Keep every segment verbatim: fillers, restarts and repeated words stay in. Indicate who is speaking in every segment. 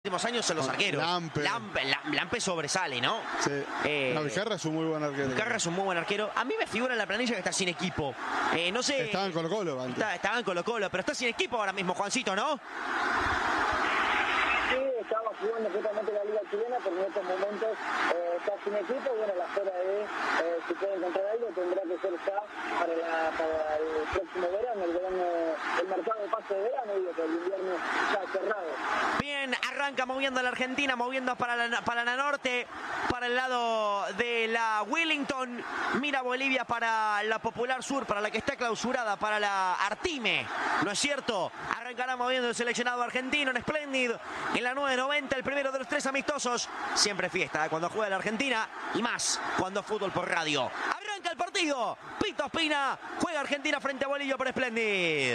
Speaker 1: últimos años son los arqueros.
Speaker 2: Lampe.
Speaker 1: Lampe, Lampe sobresale, ¿no?
Speaker 2: Sí.
Speaker 1: Eh,
Speaker 2: no, Vizcarra es un muy buen arquero.
Speaker 1: Vizcarra es un muy buen arquero. A mí me figura en la planilla que está sin equipo. Eh, no sé.
Speaker 2: Estaba en Colo Colo antes.
Speaker 1: Está, estaba en Colo Colo, pero está sin equipo ahora mismo, Juancito, ¿no?
Speaker 3: Sí, estaba jugando justamente la Liga Chilena, pero en estos momentos eh, está sin equipo. Bueno, la espera de eh, si puede encontrar algo tendrá que ser ya para, la, para el próximo verano, el verano, el mercado de pase de verano, digo que el invierno está cerrado.
Speaker 1: Bien, arranca moviendo la Argentina, moviendo para la, para la norte, para el lado de la Wellington. Mira Bolivia para la Popular Sur, para la que está clausurada, para la Artime, ¿no es cierto? Arrancará moviendo el seleccionado argentino en Splendid, en la nueve noventa, el primero de los tres amistosos. Siempre fiesta, ¿eh? Cuando juega la Argentina y más cuando fútbol por radio. Arranca el partido, Pito Ospina, juega Argentina frente a Bolivia por Splendid.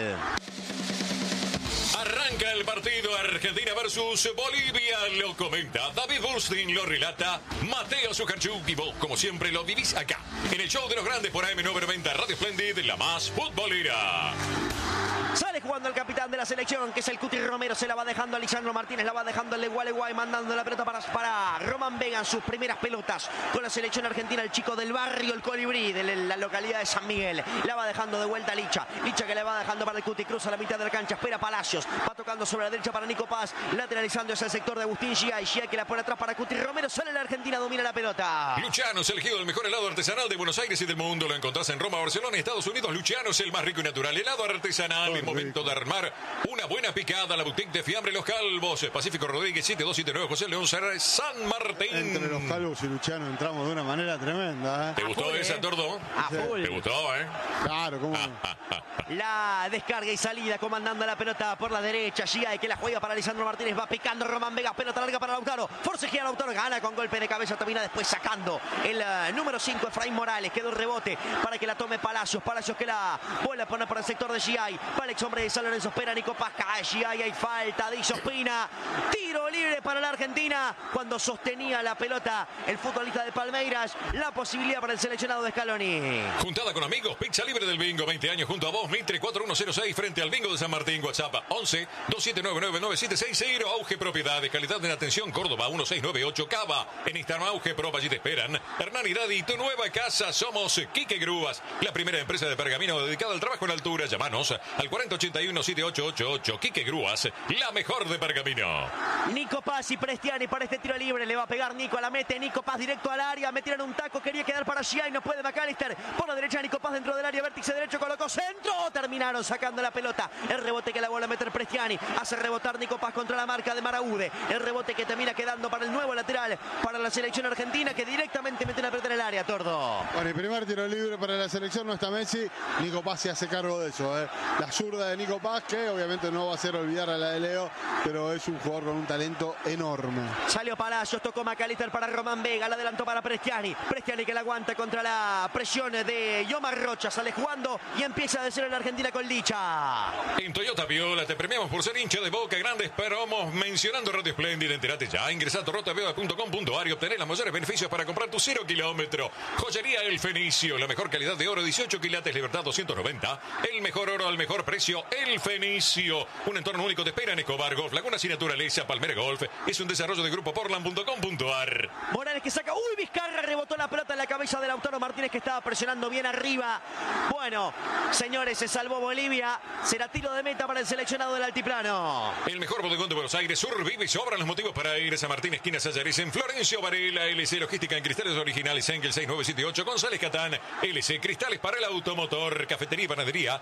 Speaker 4: Arranca el partido Argentina versus Bolivia, lo comenta David Bullstein, lo relata Mateo Zuccarchuk y vos, como siempre, lo vivís acá, en el show de los grandes por A M novecientos noventa Radio Splendid, la más futbolera.
Speaker 1: Sale jugando el capitán de la selección, que es el Cuti Romero. Se la va dejando a Lisandro Martínez, la va dejando el Legualeguay, mandando la pelota para, para Román Vega en sus primeras pelotas con la selección argentina. El chico del barrio, el Colibrí, de la localidad de San Miguel. La va dejando de vuelta a Licha. Licha que le va dejando para el Cuti, cruza la mitad de la cancha, espera Palacios. Va tocando sobre la derecha para Nico Paz, lateralizando hacia el sector de Agustín Giai. Giai que la pone atrás para Cuti Romero. Sale la Argentina, domina la pelota.
Speaker 4: Lucianos, elegido el mejor helado artesanal de Buenos Aires y del mundo. Lo encontrás en Roma, Barcelona y Estados Unidos. Lucianos, el más rico y natural helado artesanal. Es momento de armar una buena picada. La boutique de Fiambre Los Calvos, Pacífico Rodríguez siete dos siete nueve, José León Serra, San Martín.
Speaker 2: Entre Los Calvos y Luciano entramos de una manera tremenda, ¿eh?
Speaker 4: ¿Te gustó
Speaker 1: full,
Speaker 4: esa,
Speaker 1: eh.
Speaker 4: Tordo?
Speaker 1: A full.
Speaker 4: ¿Te gustó, eh?
Speaker 2: Claro, cómo no.
Speaker 1: La descarga y salida, comandando la pelota por la derecha. Giai que la juega para Lisandro Martínez. Va picando Román Vega. Pelota larga para Lautaro. Forcejea Lautaro. Gana con golpe de cabeza. Termina después sacando el uh, número cinco, Efraín Morales. Quedó el rebote para que la tome Palacios. Palacios que la vuelve a poner por el sector de Giai. Palex, hombre de San Lorenzo. Espera Nico Paz. Cae Giai. Hay falta de Ospina. Tiro libre para la Argentina. Cuando sostenía la pelota el futbolista de Palmeiras. La posibilidad para el seleccionado de Scaloni.
Speaker 4: Juntada con amigos, pizza libre del bingo, veinte años junto a vos, Mitre cuatro uno cero seis frente al bingo de San Martín. WhatsApp once dos siete nueve nueve nueve siete seis cero. Auge Propiedades, calidad en atención, Córdoba uno seis nueve ocho. Cava, en Instagram Auge Pro, allí te esperan. Hernán Iradi, tu nueva casa, somos Quique Grúas, la primera empresa de pergamino dedicada al trabajo en altura. Llámanos al cuarenta ochenta y uno setenta y ocho ochenta y ocho. Quique Grúas, la mejor de pergamino.
Speaker 1: Nico Paz y Prestiani para este tiro libre. Le va a pegar Nico, la mete Nico Paz directo al área. Metieron un taco, quería quedar para Giai, no puede McAllister. Por la derecha Nico Paz dentro del área, vértice derecho, colocó centro. Terminaron sacando la pelota. El rebote que la vuelve a meter Prestiani. Hace rebotar Nico Paz contra la marca de Maraude. El rebote que termina quedando para el nuevo lateral para la selección argentina, que directamente mete la pelota en el área, Tordo.
Speaker 2: Bueno, el primer tiro libre para la selección, no está Messi. Nico Paz se hace cargo de eso, ¿eh? La zurda de Nico Paz, que obviamente no va a hacer olvidar a la de Leo, pero es un jugador con un talento enorme.
Speaker 1: Salió Palacios, tocó McAllister para Román Vega, la adelantó para Prestiani. Prestiani que la aguanta contra la presión de Yomar Rocha. Sale jugando y empieza a decir la Argentina con Licha.
Speaker 4: En Toyota Viola te premiamos por ser hincha de Boca. Grandes promos mencionando Radio Splendid. Entérate ya. Ingresa a toyota viola punto com punto ar y obtener los mayores beneficios para comprar tu cero kilómetro. Joyería El Fenicio. La mejor calidad de oro. dieciocho quilates, Libertad doscientos noventa. El mejor oro al mejor precio. El Fenicio. Un entorno único te espera en Escobar Golf. Lagunas y Naturaleza. Palmera Golf. Es un desarrollo de grupo portland punto com punto ar.
Speaker 1: Morales que saca. Uy, Vizcarra rebotó la pelota en la cabeza de Lautaro Martínez, que estaba presionando bien arriba. Bueno, señores, se salvó Bolivia. Será tiro de meta para el seleccionado del altiplano.
Speaker 4: El mejor bodegón de Buenos Aires, Sur, vive y sobran los motivos para ir a San Martín, esquina Sayares, en Florencio Varela, L C Logística en cristales originales, Engel seis nueve siete ocho, González Catán, L C Cristales para el automotor, cafetería y panadería,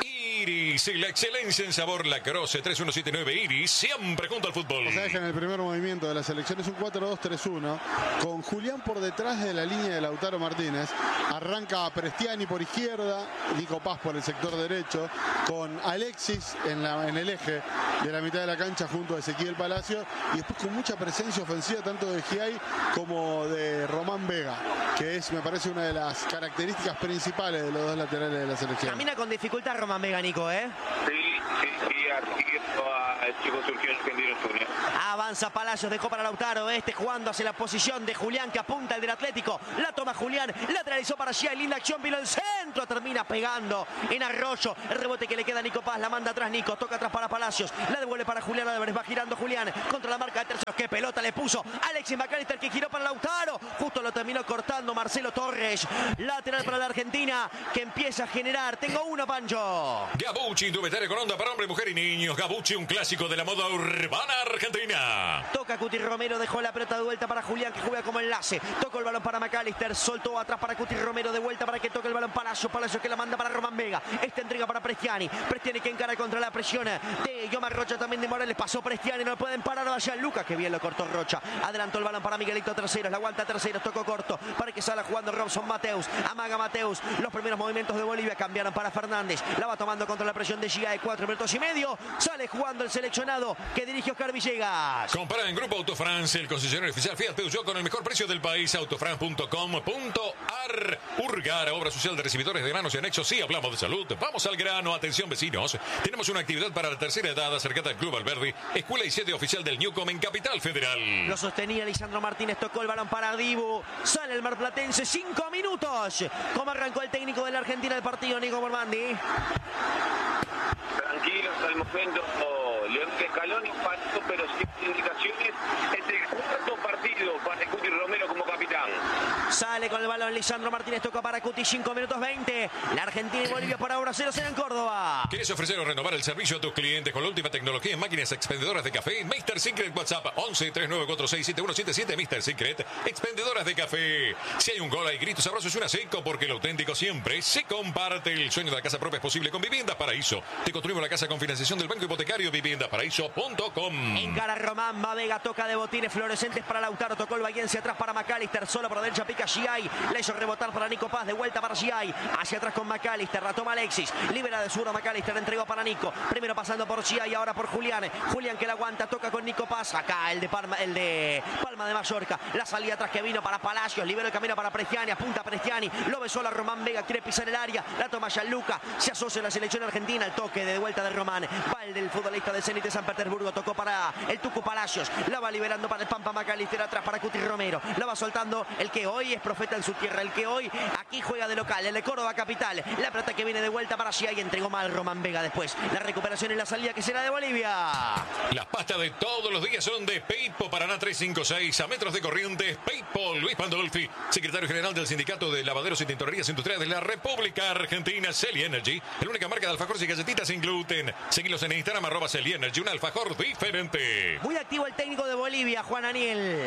Speaker 4: Iris, la excelencia en sabor, La Croce, tres uno siete nueve Iris, siempre junto al fútbol.
Speaker 2: O sea, en el primer movimiento de la selección es un cuatro dos tres uno, con Julián por detrás de la línea de Lautaro Martínez. Arranca Prestiani por izquierda, Nico Paz por el sector derecho, con Alexis en, la, en el eje de la mitad de la cancha junto a Ezequiel Palacio, y después con mucha presencia ofensiva tanto de Giai como de Román Vega, que es, me parece, una de las características principales de los dos laterales de la selección.
Speaker 1: Camina con dificultad Román Vega, Nico, ¿eh?
Speaker 5: Sí, sí, sí, arquero al chico surgió Argentino Junior.
Speaker 1: Avanza Palacios, dejó para Lautaro, este jugando hacia la posición de Julián, que apunta el del Atlético. La toma Julián, lateralizó para Giai, linda acción, vino el centro. centro, termina pegando en Arroyo. El rebote que le queda a Nico Paz, la manda atrás Nico, toca atrás para Palacios, la devuelve para Julián Álvarez, va girando Julián contra la marca de terceros. Qué pelota le puso Alexis McAllister, que giró para Lautaro, justo lo terminó cortando Marcelo Torres. Lateral para la Argentina, que empieza a generar. Tengo uno, Pancho.
Speaker 4: Gabucci, indumentaria con onda para hombre, mujer y niños. Gabucci, un clásico de la moda urbana argentina.
Speaker 1: Toca Cuti Romero, dejó la pelota de vuelta para Julián, que juega como enlace. Tocó el balón para McAllister, soltó atrás para Cuti Romero, de vuelta para que toque el balón Palacio. Palacio que la manda para Román Vega. Esta entrega para Prestiani. Prestiani que encara contra la presión de Yomar Rocha, también de Morales. Pasó Prestiani, no lo pueden parar. Vaya Lucas, que bien lo cortó Rocha. Adelantó el balón para Miguelito Terceros, la aguanta Terceros, tocó corto para que salga jugando Robson Mateus. Amaga Mateus. Los primeros movimientos de Bolivia cambiaron para Fernández. La va tomando contra la presión de Giga de cuatro minutos y medio. Sale jugando el seleccionado que dirige Oscar Villegas.
Speaker 4: Compara en Grupo Autofrance, el concesionario oficial Fiat Peugeot con el mejor precio del país. Autofrance punto com punto ar. Urgar, obra social de recibidores de granos y anexos. Sí, hablamos de salud. Vamos al grano. Atención, vecinos. Tenemos una actividad para la tercera edad acercada al Club Alberdi, escuela y sede oficial del Newcom en Capital Federal.
Speaker 1: Lo sostenía Lisandro Martínez, tocó el balón para Dibu. Sale el marplatense, cinco minutos. ¿Cómo arrancó el técnico de la Argentina el partido, Nico Mormandi?
Speaker 5: Tranquilos al momento, León Scaloni pasó, pero sin indicaciones. Es el cuarto partido para Cuti Romero como capitán.
Speaker 1: Sale con el balón Lisandro Martínez, toca para Cuti, cinco minutos veinte. La Argentina y Bolivia por ahora cero cero en Córdoba.
Speaker 4: ¿Quieres ofrecer o renovar el servicio a tus clientes con la última tecnología en máquinas expendedoras de café? mister Secret WhatsApp once, treinta y nueve cuarenta y seis, setenta y uno setenta y siete. mister Secret, expendedoras de café. Si hay un gol, hay gritos, abrazos y una seco, porque lo auténtico siempre se comparte. El sueño de la casa propia es posible con Viviendas Paraíso. Te construimos la casa con financiación del Banco Hipotecario. Viviendas Paraíso punto com.
Speaker 1: Encara Román, Mavega toca de botines fluorescentes para Lautaro, tocó el Bahiense atrás para McAllister, solo por derecha pica Giai, la hizo rebotar para Nico Paz, de vuelta para Giai, hacia atrás con McAllister, la toma Alexis, libera de zurdo McAllister, entregó para Nico, primero pasando por Giai, ahora por Julián, Julián que la aguanta, toca con Nico Paz, acá el de Palma, el de Palma de Mallorca, la salida atrás que vino para Palacios, liberó el camino para Prestiani, apunta a Prestiani, lo besó la Román Vega, quiere pisar el área, la toma Gianluca, se asocia a la selección argentina, el toque de vuelta de Román, va el del futbolista del Zenit de San Petersburgo, tocó para el Tucu Palacios, la va liberando para el Pampa McAllister, atrás para Cuti Romero, la va soltando el que hoy es profeta en su tierra, el que hoy aquí juega de local, el de Córdoba capital, la pelota que viene de vuelta para Giai, entregó mal Román Vega después, la recuperación en la salida que será de Bolivia.
Speaker 4: Las pastas de todos los días son de Peipo Paraná trescientos cincuenta y seis, a metros de Corrientes. Peipo, Luis Pandolfi, secretario general del Sindicato de Lavaderos y Tintorerías Industriales de la República Argentina. Celi Energy, la única marca de alfajores y galletitas sin gluten. Seguilos en Instagram, arroba Celi Energy, un alfajor diferente.
Speaker 1: Muy activo el técnico de Bolivia, Juan Aniel.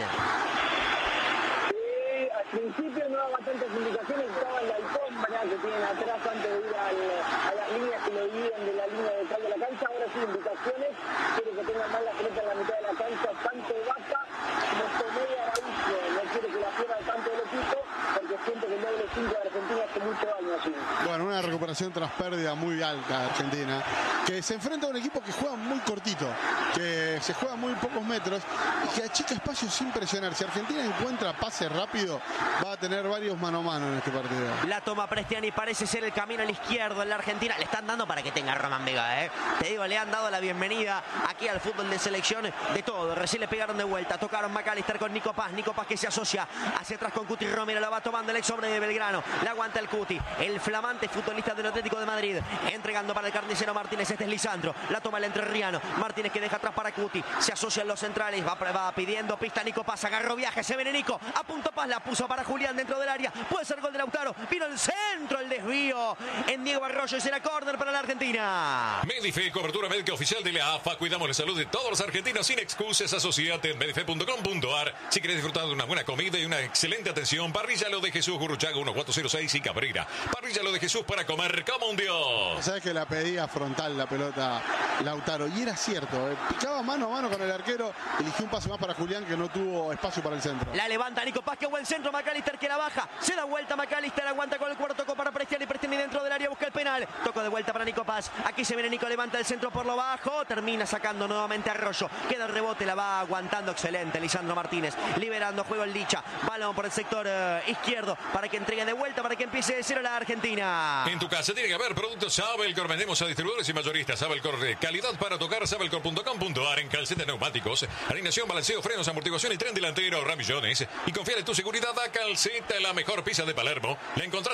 Speaker 3: Sí, al principio no daba tantas indicaciones, estaba en la alfombra que tienen atrás antes de ir al, a las líneas que le dividen de la línea detrás de la cancha. Ahora sí, indicaciones, quiere que tenga más la pelota en la mitad de la cancha, tanto Vaca como Tomé Araújo. No quiere que la pierda tanto el equipo, porque siente que el doble cinco de Argentina hace mucho daño así.
Speaker 2: Bueno, una recuperación tras pérdida muy alta de Argentina, que se enfrenta a un equipo que juega muy cortito, que se juega muy pocos metros y que achica espacios sin presionar. Si Argentina encuentra pase rápido, va a tener varios mano a mano en este partido.
Speaker 1: La toma Prestiani, parece ser el camino al izquierdo en la Argentina. Le están dando para que tenga Román Vega, ¿eh? Te digo, le han dado la bienvenida aquí al fútbol de selección de todo. Recién le pegaron de vuelta, tocaron McAllister con Nico Paz. Nico Paz que se asocia hacia atrás con Cuti Romero, la va tomando el ex hombre de Belgrano. La aguanta el Cuti, el flamante futbolista del Atlético de Madrid, entregando para el carnicero Martínez. Este es Lisandro, la toma el entrerriano. Martínez que deja atrás para Cuti, se asocian los centrales, va, va pidiendo pista Nico Paz, agarró viaje, se viene Nico, a punto Paz, la puso para Julián dentro del área, puede ser gol de Lautaro, vino el centro, el desvío en Diego Arroyo y será córner para la Argentina.
Speaker 4: Medife, cobertura médica oficial de la A F A, cuidamos la salud de todos los argentinos sin excusas. Asociate en medife punto com punto ar si querés disfrutar de una buena comida y una excelente atención. Parrilla Lo de Jesús, Gurruchaga uno cuatro cero seis y Cabrera. Parrilla Lo de Jesús para comer como un dios.
Speaker 2: Sabes que la pedía frontal la pelota Lautaro y era cierto, eh. Picaba mano a mano con el arquero, eligió un pase más para Julián que no tuvo espacio para el centro.
Speaker 1: La levanta Nico Paz, que buen centro, McAllister que la baja, se da vuelta McAllister, aguanta con el cuarto, tocó para Prestiani, Prestiani dentro del área, busca el penal, tocó de vuelta para Nico Paz, aquí se viene Nico, levanta el centro por lo bajo, termina sacando nuevamente a Arroyo, queda el rebote, la va aguantando, excelente Lisandro Martínez, liberando juego el Licha, balón por el sector uh, izquierdo, para que entregue de vuelta, para que empiece de cero la Argentina.
Speaker 4: En tu casa tiene que haber productos Sabelcor, vendemos a distribuidores y mayoristas. Sabelcor de calidad para tocar, sabelcor punto com punto ar, en calcetas neumáticos, alineación, balanceo, frenos, amortiguación y tren delantero, ramillones. Y confiar en tu seguridad a Calceta, la mejor pizza de Palermo. La encontrás en Los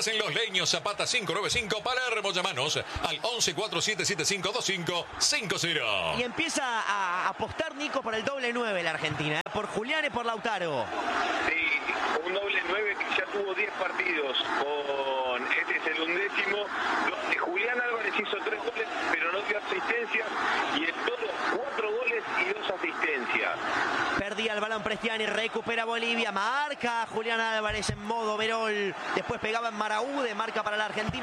Speaker 4: Brasileño Zapata cinco nueve cinco. Palermo, llamanos al once cuatro siete siete cinco dos cinco cinco cero.
Speaker 1: Y empieza a apostar Nico por el doble nueve la Argentina, ¿eh? Por Julián y por Lautaro.
Speaker 5: Sí, un doble nueve que ya tuvo diez partidos con este es el undécimo, donde Julián Álvarez hizo tres goles pero no dio asistencia y en todo cuatro goles y dos asistencias.
Speaker 1: Perdía el balón Prestiani, recupera Bolivia, marca Julián Álvarez en modo Verol, después pegaba en Maraude, marca para la Argentina.